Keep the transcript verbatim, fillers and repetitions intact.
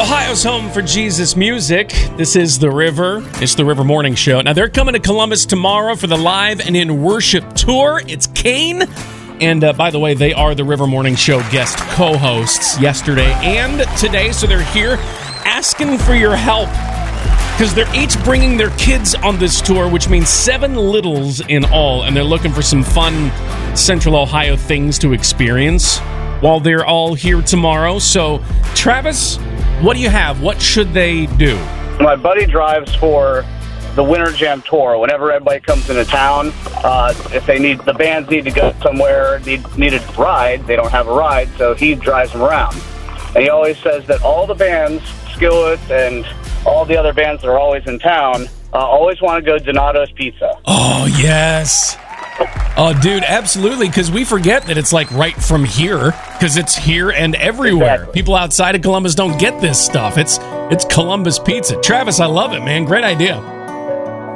Ohio's home for Jesus music. This is The River. It's The River Morning Show. Now, they're coming to Columbus tomorrow for the Live and in Worship tour. It's Kane. And uh, by the way, they are The River Morning Show guest co-hosts yesterday and today. So they're here asking for your help because they're each bringing their kids on this tour, which means seven littles in all. And they're looking for some fun Central Ohio things to experience while they're all here tomorrow. So, Travis, what do you have? What should they do? My buddy drives for the Winter Jam Tour. Whenever everybody comes into town, uh, if they need, the bands need to go somewhere, need, need a ride, they don't have a ride, so he drives them around. And he always says that all the bands, Skillet and all the other bands that are always in town, uh, always want to go Donato's Pizza. Oh, yes. Oh, dude, absolutely, because we forget that it's like right from here, because it's here and everywhere. Exactly. People outside of Columbus don't get this stuff. It's it's Columbus Pizza. Travis, I love it, man. Great idea.